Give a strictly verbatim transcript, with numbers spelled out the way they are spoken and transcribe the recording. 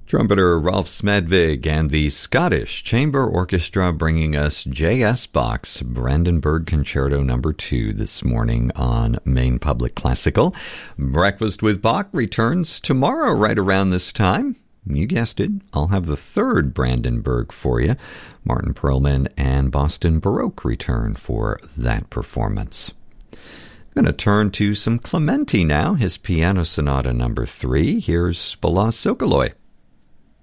Trumpeter Ralph Smedvig and the Scottish Chamber Orchestra bringing us J S. Bach's Brandenburg Concerto number two this morning on Maine Public Classical. Breakfast with Bach returns tomorrow right around this time. You guessed it, I'll have the third Brandenburg for you. Martin Perlman and Boston Baroque return for that performance. I'm going to turn to some Clementi now, his Piano Sonata number three. Here's Spala Sokoloi.